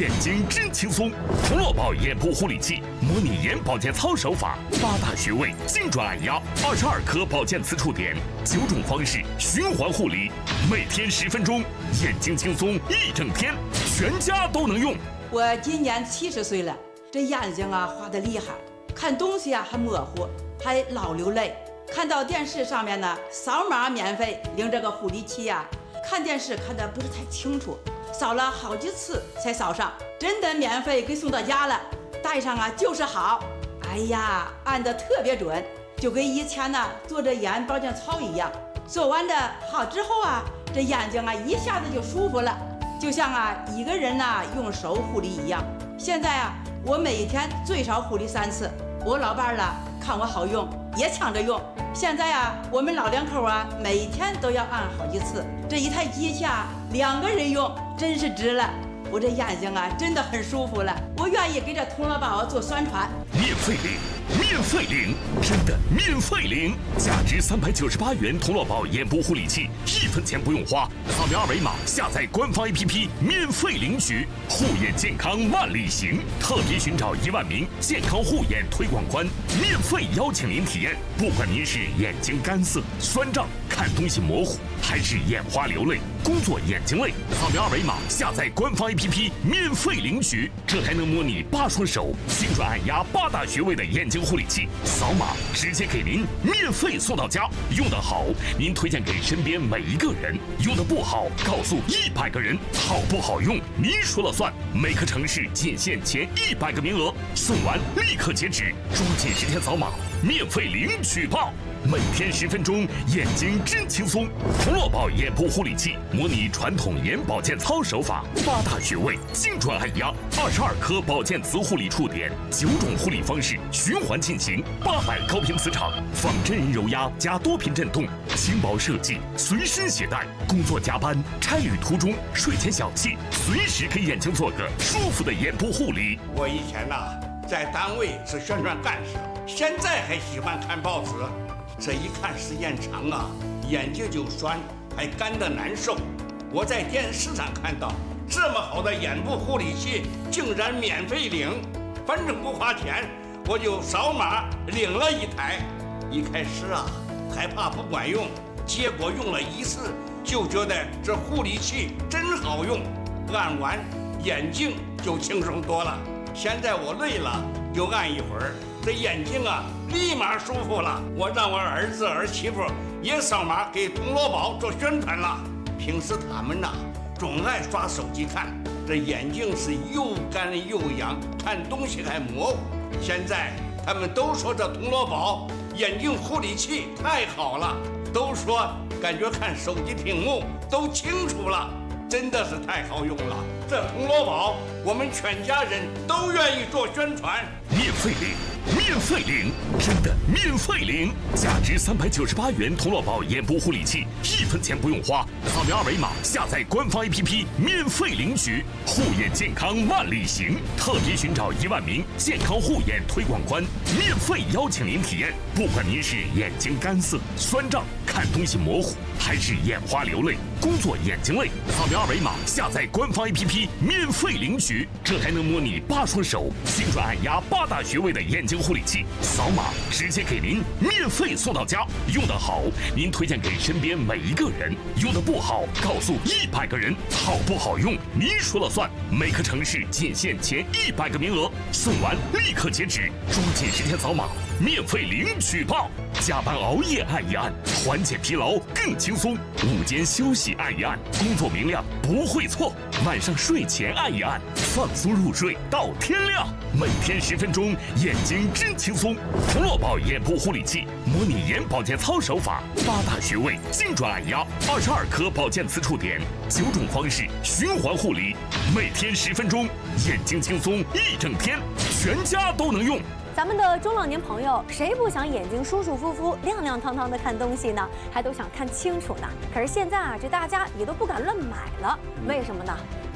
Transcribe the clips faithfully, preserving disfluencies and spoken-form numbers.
眼睛真轻松。童乐宝眼部护理器，模拟眼保健操手法，八大穴位精准按压，二十二颗保健磁触点，九种方式循环护理，每天十分钟，眼睛轻松一整天，全家都能用。 我今年七十岁了，这眼睛啊花得厉害，看东西啊还模糊，还老流泪。看到电视上面呢，扫码免费领这个护理器呀、啊，看电视看得不是太清楚，扫了好几次才扫上，真的免费给送到家了，戴上啊就是好。哎呀，按得特别准，就跟以前呢做着眼保健操一样。做完的好之后啊，这眼睛啊一下子就舒服了，就像啊一个人呐、啊、用手护理一样。现在啊，我每一天最少护理三次。我老伴儿了看我好用，也抢着用。现在啊，我们老两口啊，每天都要按好几次。这一台机器啊，两个人用真是值了。我这眼睛啊，真的很舒服了。我愿意给这童乐宝做宣传。 免费领，免费领，真的免费领！价值三百九十八元童乐宝眼部护理器，一分钱不用花，扫描二维码下载官方 A P P 免费领取。护眼健康万里行，特别寻找一万名健康护眼推广官，免费邀请您体验。不管您是眼睛干涩、酸胀、看东西模糊，还是眼花流泪、工作眼睛累，扫描二维码下载官方 A P P 免费领取。这还能模拟八双手精准按压八大穴位的眼睛护理器，扫码直接给您免费送到家。用得好，您推荐给身边每一个人；用得不好，告诉一百个人。好不好用，您说了算。每个城市仅限前一百个名额，送完立刻截止，抓紧时间扫码，免费领取吧！每天十分钟，眼睛真轻松。童乐宝眼部护理器模拟传统眼保健操手法，八大穴位精准按压，二十二颗保健磁护理触点，九种护理方式循环进行，八百高频磁场，仿真人揉压加多频震动，轻薄设计，随身携带。工作加班、差旅途中、睡前小憩，随时给眼睛做个舒服的眼部护理。 我以前呐、啊，在单位是宣传干事，现在还喜欢看报纸。这一看时间长啊，眼睛就酸，还干得难受。我在电视上看到这么好的眼部护理器，竟然免费领，反正不花钱，我就扫码领了一台。一开始啊，害怕不管用，结果用了一次就觉得这护理器真好用，按完眼睛就轻松多了。现在我累了就按一会儿，这眼睛啊立马舒服了。我让我儿子儿媳妇也扫码给童乐宝做宣传了。平时他们呐、啊、总爱刷手机看，这眼睛是又干又痒，看东西还模糊。现在他们都说这童乐宝眼睛护理器太好了，都说感觉看手机屏幕都清楚了，真的是太好用了。这童乐宝我们全家人都愿意做宣传。 免费领，免费领，真的免费领！价值三百九十八元童乐宝眼部护理器，一分钱不用花，扫描二维码下载官方 A P P 免费领取。护眼健康万里行，特别寻找一万名健康护眼推广官，免费邀请您体验。不管您是眼睛干涩、酸胀、看东西模糊，还是眼花流泪、工作眼睛累，扫描二维码下载官方 A P P 免费领取。这还能模拟八双手精准按压八大穴位的眼睛护理器，扫码直接给您免费送到家。用得好，您推荐给身边每一个人；用得不好，告诉一百个人。好不好用，您说了算。每个城市仅限前一百个名额，送完立刻截止，抓紧时间扫码，免费领取吧！加班熬夜按一按，缓解疲劳更轻松；午间休息按一按，工作明亮不会错；晚上睡前按一按，放松入睡到天亮。每天十分钟，眼睛真轻松。童乐宝眼部护理器模拟眼保健操手法，八大穴位精准按压，二十二颗保健磁触点，九种方式循环护理，每天十分钟，眼睛轻松一整天，全家都能用。 咱们的中老年朋友，谁不想眼睛舒舒服服、亮亮堂堂的看东西呢？还都想看清楚呢。可是现在啊，这大家也都不敢乱买了，为什么呢？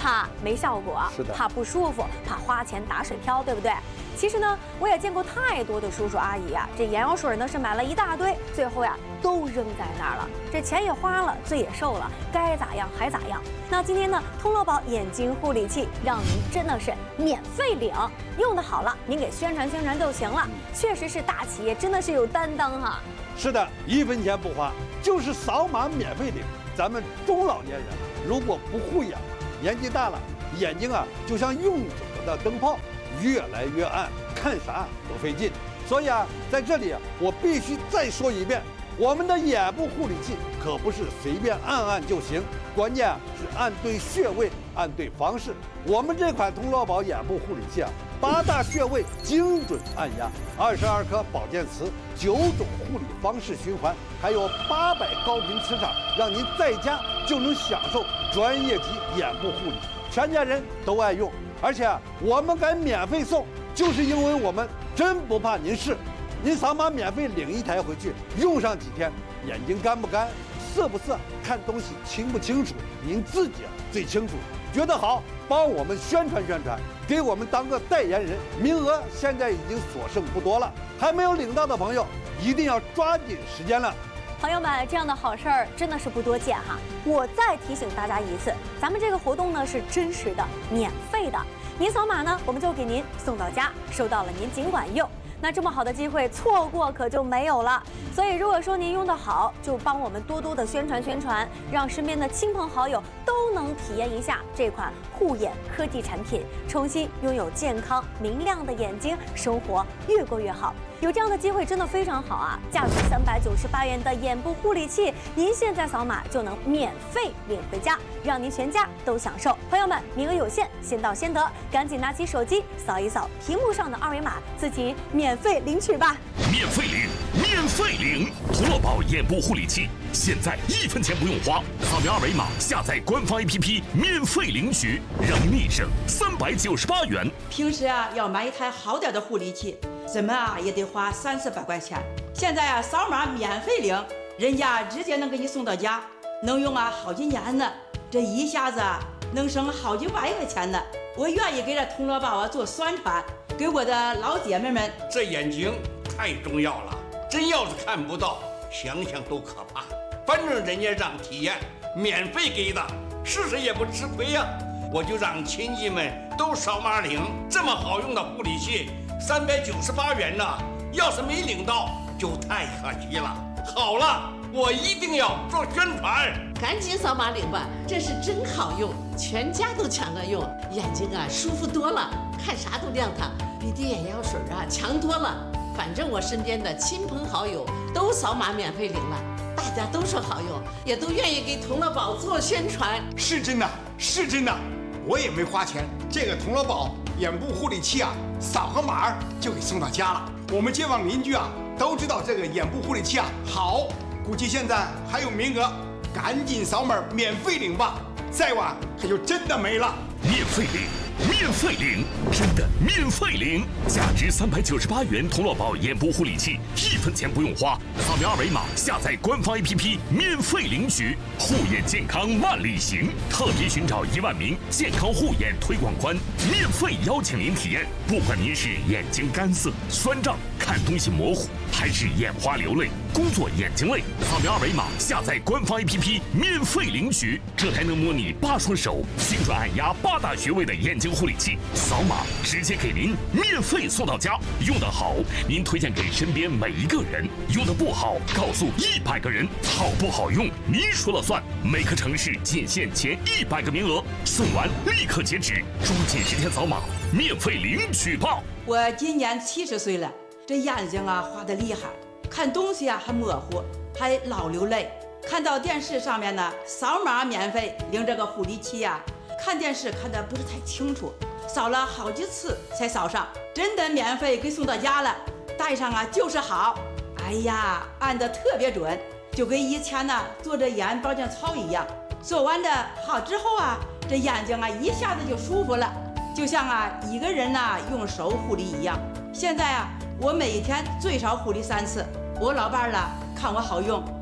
怕没效果， 是的， 怕不舒服，怕花钱打水漂，对不对？其实呢，我也见过太多的叔叔阿姨啊，这眼药水呢是买了一大堆，最后呀都扔在那儿了，这钱也花了，罪也受了，该咋样还咋样。那今天呢，通乐宝眼睛护理器让您真的是免费领，用的好了，您给宣传宣传就行了。确实是大企业，真的是有担当哈。 是的，一分钱不花，就是扫码免费领。咱们中老年人如果不护眼，年纪大了，眼睛啊就像用久了的灯泡，越来越暗，看啥都费劲。所以啊，在这里啊，我必须再说一遍，我们的眼部护理器可不是随便按按就行，关键啊是按对穴位，按对方式。我们这款通络宝眼部护理器啊，八大穴位精准按压，二十二颗保健词，九种护理方式循环，还有八百高频磁场，让您在家就能享受专业级眼部护理，全家人都爱用。而且啊，我们敢免费送，就是因为我们真不怕您试。您扫码免费领一台回去，用上几天，眼睛干不干，涩不涩，看东西清不清楚，您自己啊最清楚。觉得好，帮我们宣传宣传，给我们当个代言人。名额现在已经所剩不多了，还没有领到的朋友一定要抓紧时间了。 朋友们，这样的好事儿真的是不多见哈！我再提醒大家一次，咱们这个活动呢是真实的、免费的，您扫码呢，我们就给您送到家，收到了您尽管用。那这么好的机会，错过可就没有了。所以，如果说您用得好，就帮我们多多的宣传宣传，让身边的亲朋好友都能体验一下这款护眼科技产品，重新拥有健康明亮的眼睛，生活越过越好。有这样的机会真的非常好啊！价值三百九十八元的眼部护理器，您现在扫码就能免费领回家，让您全家都享受。朋友们，名额有限，先到先得，赶紧拿起手机扫一扫屏幕上的二维码，自己免费领取吧！ 免费领，免费领！通络宝眼部护理器，现在一分钱不用花，扫描二维码下载官方 A P P 免费领取，让您立省三百九十八元。 平时啊要买一台好点的护理器，怎么啊也得花三四百块钱。现在啊扫码免费领，人家直接能给你送到家，能用啊好几年呢。这一下子啊能省好几万块钱呢。我愿意给这通络宝啊做宣传，给我的老姐妹们。 这眼睛太重要了，真要是看不到，想想都可怕。反正人家让体验，免费给的，试试也不吃亏呀、啊。我就让亲戚们都扫码领，这么好用的护理器，三百九十八元呢，要是没领到就太可惜了。好了，我一定要做宣传， 赶紧扫码领吧，这是真好用，全家都抢着用，眼睛啊舒服多了，看啥都亮堂，比滴眼药水啊强多了。反正我身边的亲朋好友都扫码免费领了，大家都说好用，也都愿意给通乐宝做宣传。 是真的，是真的，我也没花钱，这个通乐宝眼部护理器啊，扫个码就给送到家了。我们街坊邻居啊都知道这个眼部护理器啊好，估计现在还有名额，赶紧扫码免费领吧，再晚可就真的没了。 免费领，免费领，真的免费领！价值三百九十八元通络宝眼部护理器，一分钱不用花，扫描二维码下载官方 A P P 免费领取。护眼健康万里行，特别寻找一万名健康护眼推广官，免费邀请您体验。不管您是眼睛干涩、酸胀、看东西模糊，还是眼花流泪、工作眼睛累，扫描二维码下载官方 A P P 免费领取。这台能模拟八双手，精准按压八大穴位的眼睛护理器，扫码直接给您免费送到家。用得好，您推荐给身边每一个人；用得不好，告诉一百个人。好不好用，您说了算。每个城市仅限前一百个名额，送完立刻截止，抓紧时间扫码，免费领取吧。 我今年七十岁了，这眼睛啊花得厉害，看东西啊还模糊，还老流泪。看到电视上面呢，扫码免费领这个护理器呀、啊，看电视看得不是太清楚，扫了好几次才扫上，真的免费给送到家了，戴上啊就是好。哎呀，按得特别准，就跟以前呢做着眼保健操一样。做完的好之后啊，这眼睛啊一下子就舒服了，就像啊一个人呐用手护理一样。现在啊，我每天最少护理三次。我老伴儿了看我好用，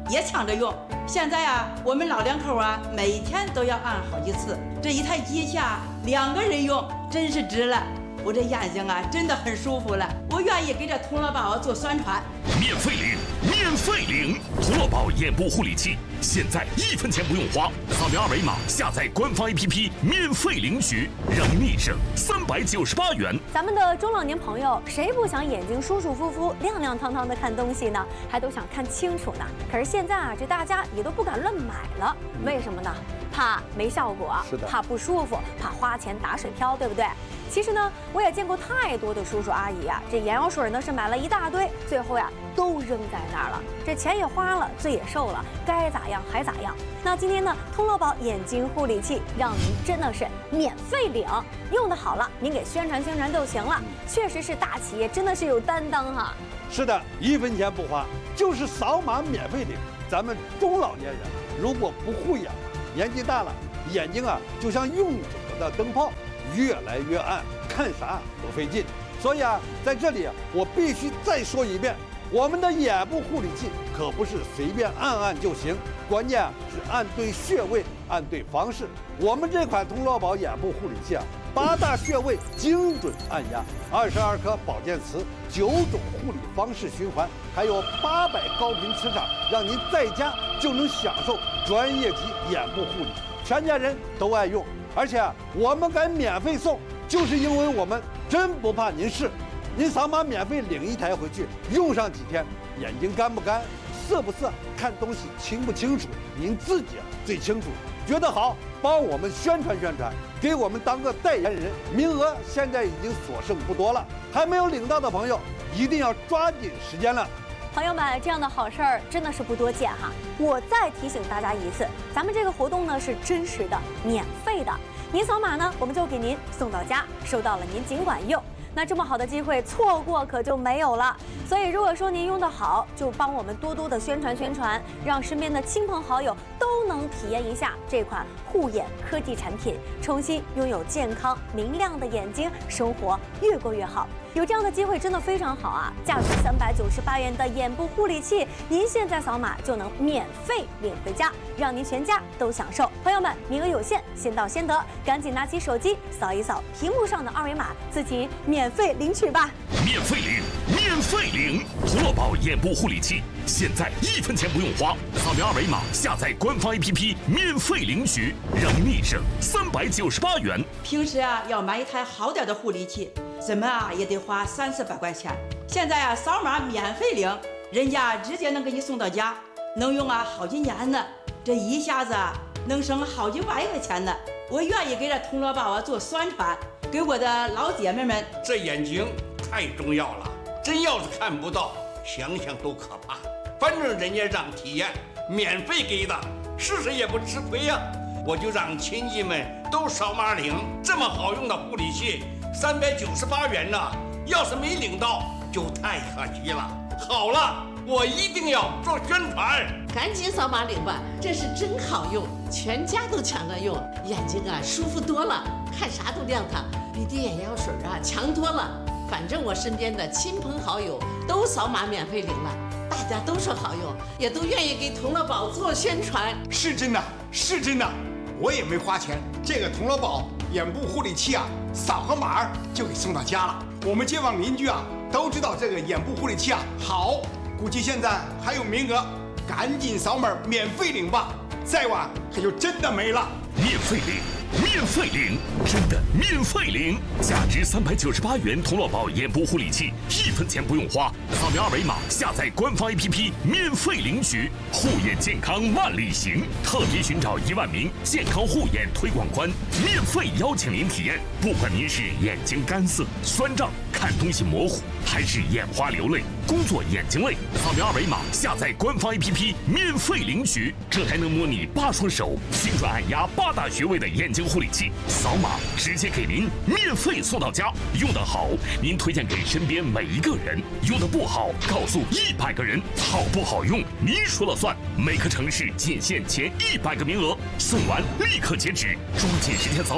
也抢着用。现在啊，我们老两口啊，每天都要按好几次。这一台机器啊，两个人用真是值了。我这眼睛啊，真的很舒服了。我愿意给这童乐宝做宣传。 免费领，免费领！童乐宝眼部护理器，现在一分钱不用花，扫描二维码下载官方 A P P， 免费领取，让你立省三百九十八元。 咱们的中老年朋友，谁不想眼睛舒舒服服、亮亮堂堂的看东西呢？还都想看清楚呢。可是现在啊，这大家也都不敢乱买了，为什么呢？怕没效果， 是的， 怕不舒服，怕花钱打水漂，对不对？其实呢，我也见过太多的叔叔阿姨啊，这眼药水呢是买了一大堆，最后呀都扔在那儿了，这钱也花了，罪也受了，该咋样还咋样。那今天呢，童乐宝眼睛护理器让您真的是免费领，用的好了，您给宣传宣传就行了。确实是大企业，真的是有担当哈。 是的，一分钱不花，就是扫码免费领。咱们中老年人如果不护眼，年纪大了，眼睛啊就像用久了的灯泡，越来越暗，看啥都费劲。所以啊，在这里啊，我必须再说一遍，我们的眼部护理器可不是随便按按就行，关键啊是按对穴位，按对方式。我们这款童乐宝眼部护理器啊，八大穴位精准按压，二十二颗保健词，九种护理方式循环，还有八百高频磁场，让您在家就能享受专业级眼部护理，全家人都爱用。而且啊，我们敢免费送，就是因为我们真不怕您试。您扫码免费领一台回去，用上几天，眼睛干不干、涩不涩、看东西清不清楚，您自己啊最清楚。觉得好，帮我们宣传宣传，给我们当个代言人。名额现在已经所剩不多了，还没有领到的朋友，一定要抓紧时间了。 朋友们，这样的好事儿真的是不多见哈。我再提醒大家一次，咱们这个活动呢是真实的、免费的。您扫码呢，我们就给您送到家，收到了您尽管用。那这么好的机会，错过可就没有了。所以如果说您用得好，就帮我们多多的宣传宣传，让身边的亲朋好友都能体验一下这款护眼科技产品，重新拥有健康明亮的眼睛，生活越过越好。有这样的机会真的非常好啊！价值三百九十八元的眼部护理器，您现在扫码就能免费领回家，让您全家都享受。朋友们，名额有限，先到先得，赶紧拿起手机扫一扫屏幕上的二维码，自己免费领取吧！ 免费领，免费领！童乐宝眼部护理器，现在一分钱不用花，扫描二维码下载官方 A P P， 免费领取，让你立省三百九十八元。 平时啊，要买一台好点的护理器，怎么啊也得花三四百块钱。现在啊，扫码免费领，人家直接能给你送到家，能用啊好几年呢。这一下子啊，能省好几万块钱呢。我愿意给这童乐宝啊做宣传，给我的老姐妹们。 这眼睛太重要了，真要是看不到，想想都可怕。反正人家让体验，免费给的，试试也不吃亏呀。我就让亲戚们都扫码领，这么好用的护理器，三百九十八元呢。要是没领到，就太可惜了。好了，我一定要做宣传， 赶紧扫码领吧，这是真好用，全家都抢着用，眼睛啊舒服多了，看啥都亮堂，比滴眼药水啊强多了。反正我身边的亲朋好友都扫码免费领了，大家都说好用，也都愿意给童乐宝做宣传。 是真的，是真的，我也没花钱，这个童乐宝眼部护理器啊，扫个码就给送到家了。我们街坊邻居啊都知道这个眼部护理器啊好，估计现在还有名额，赶紧扫码免费领吧，再晚可就真的没了。 免费领，免费领，真的免费领！价值三百九十八元童乐宝眼部护理器，一分钱不用花，扫描二维码下载官方 A P P， 免费领取。护眼健康万里行，特别寻找一万名健康护眼推广官，免费邀请您体验。不管您是眼睛干涩、酸胀、看东西模糊，还是眼花流泪、工作眼睛累，扫描二维码下载官方 A P P， 免费领取。这还能模拟八双手，精准按压八大穴位的眼睛护理器，扫码直接给您免费送到家。用得好，您推荐给身边每一个人；用得不好，告诉一百个人。好不好用，您说了算。每个城市仅限前一百个名额，送完立刻截止，抓紧时间扫码。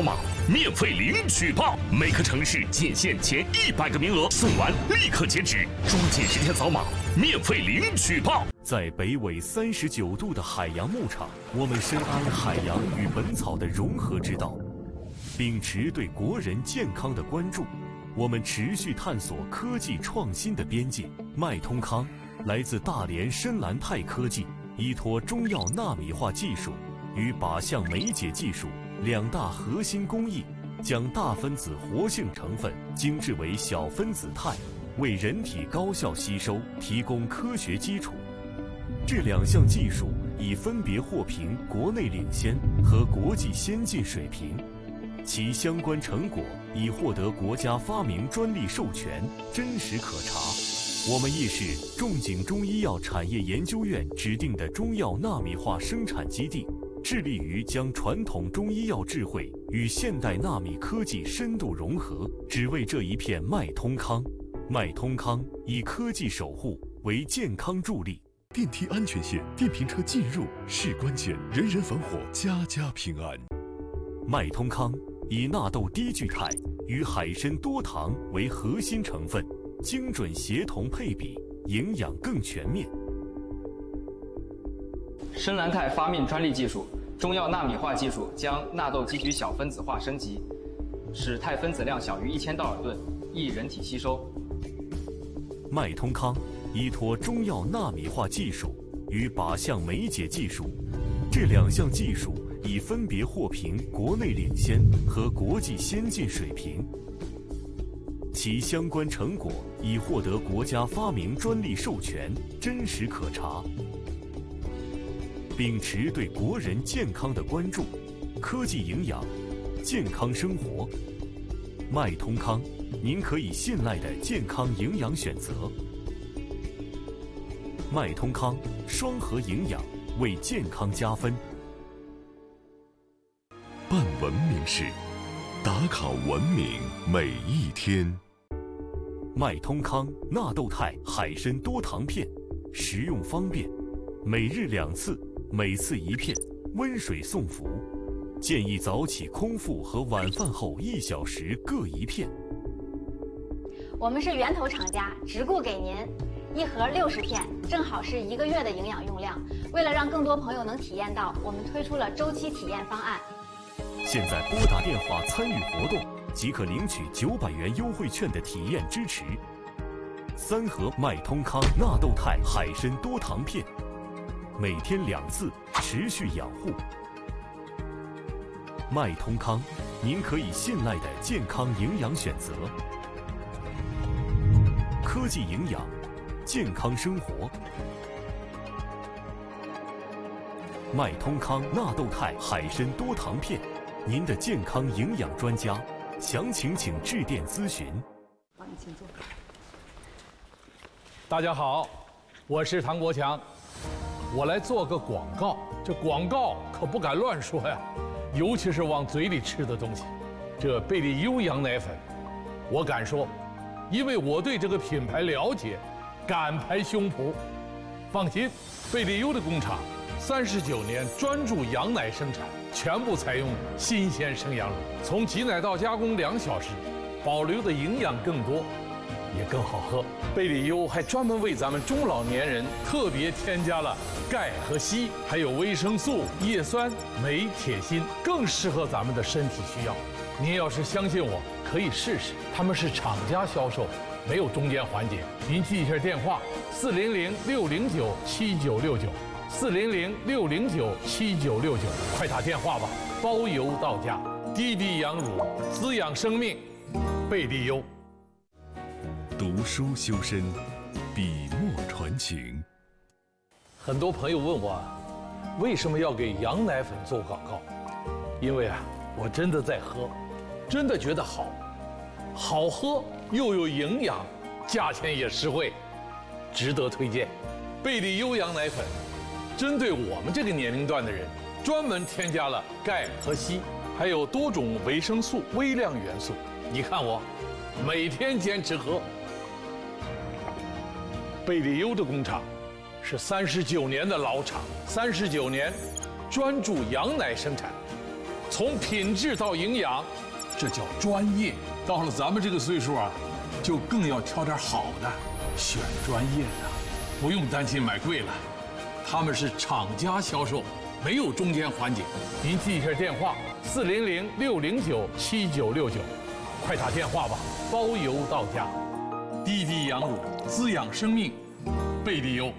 免费领取报，每个城市仅限前一百个名额，送完立刻截止，抓紧时间扫码，免费领取报。在北纬三十九度的海洋牧场，我们深谙海洋与本草的融合之道，秉持对国人健康的关注，我们持续探索科技创新的边界。脉通康来自大连深蓝泰科技，依托中药纳米化技术与靶向酶解技术两大核心工艺，将大分子活性成分精制为小分子肽，为人体高效吸收提供科学基础。这两项技术已分别获评国内领先和国际先进水平，其相关成果已获得国家发明专利授权，真实可查。我们亦是仲景中医药产业研究院指定的中药纳米化生产基地，致力于将传统中医药智慧与现代纳米科技深度融合，只为这一片脉通康。脉通康以科技守护为健康助力。 电梯安全线，电瓶车进入是关键，人人防火，家家平安。 脉通康以纳豆低聚肽与海参多糖为核心成分，精准协同配比，营养更全面。 深蓝肽发命专利技术，中药纳米化技术将纳豆提取小分子化升级，使肽分子量小于一千道尔顿，易人体吸收。 脉通康依托中药纳米化技术与靶向酶解技术，这两项技术已分别获评国内领先和国际先进水平，其相关成果已获得国家发明专利授权，真实可查。秉持对国人健康的关注，科技营养，健康生活，脉通康，您可以信赖的健康营养选择。脉通康双核营养，为健康加分。 办文明事，打卡文明每一天。 脉通康纳豆肽海参多糖片，食用方便，每日两次，每次一片，温水送服。建议早起空腹和晚饭后一小时各一片。 我们是源头厂家，直供给您。一盒六十片，正好是一个月的营养用量。为了让更多朋友能体验到，我们推出了周期体验方案。 现在拨打电话参与活动，即可领取九百元优惠券的体验支持。三盒脉通康纳豆肽海参多糖片，每天两次，持续养护。脉通康，您可以信赖的健康营养选择。科技营养，健康生活。脉通康纳豆肽海参多糖片，您的健康营养专家，详情请致电咨询。 帮你请坐。 大家好，我是唐国强，我来做个广告。这广告可不敢乱说呀，尤其是往嘴里吃的东西。这贝利优羊奶粉，我敢说，因为我对这个品牌了解，敢拍胸脯。放心，贝利优的工厂三十九年专注羊奶生产，全部采用新鲜生羊乳，从挤奶到加工两小时，保留的营养更多，也更好喝。贝利优还专门为咱们中老年人特别添加了钙和硒，还有维生素、叶酸、镁、铁、锌，更适合咱们的身体需要。您要是相信我，可以试试。他们是厂家销售，没有中间环节。您记一下电话：四零零六零九七九六九，四零零六零九七九六九，快打电话吧，包邮到家。滴滴羊乳，滋养生命，贝利优。 读书修身，笔墨传情。 很多朋友问我，为什么要给羊奶粉做广告？因为啊，我真的在喝，真的觉得好，好喝又有营养，价钱也实惠，值得推荐。贝利优羊奶粉，针对我们这个年龄段的人，专门添加了钙和硒，还有多种维生素、微量元素。你看我，每天坚持喝。贝利优的工厂是三十九年的老厂，三十九年专注羊奶生产，从品质到营养这叫专业。到了咱们这个岁数啊，就更要挑点好的，选专业的，不用担心买贵了。他们是厂家销售，没有中间环节。您记一下电话：四零零六零九七九六九，快打电话吧，包邮到家。滴滴羊乳滋养生命，贝利优。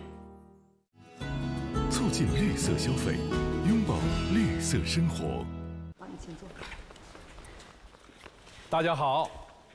促进绿色消费，拥抱绿色生活。 帮你请坐。 大家好。